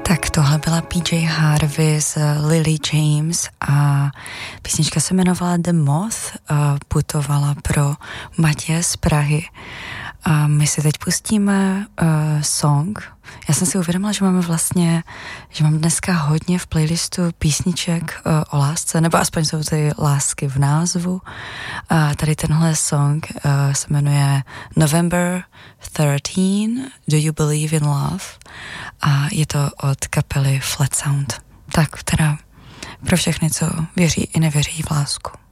Tak tohle byla PJ Harvey s Lily James a písnička se jmenovala The Moth, putovala pro Matěje z Prahy. A my si teď pustíme song. Já jsem si uvědomila, že mám dneska hodně v playlistu písniček o lásce, nebo aspoň jsou ty lásky v názvu. A tady tenhle song se jmenuje November 13, Do You Believe in Love? A je to od kapely Flat Sound. Tak teda pro všechny, co věří i nevěří v lásku.